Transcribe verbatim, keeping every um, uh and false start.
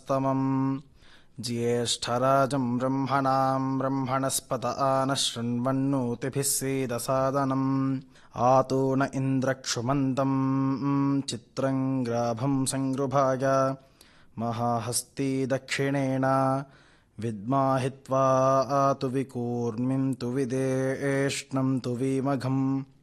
स्तमम् ज्येष्ठराजं ब्रह्मणां ब्रह्मणस्पत आनः शृण्वन्नोतिभिः सीदसादनम् आतो न इन्द्रक्षुमन्तं चित्रं ग्राभं संगृभाय महाहस्ती दक्षिणेन विद्माहित्वा आतु विकूर्मिं तु विदेष्णं तु वीमघम्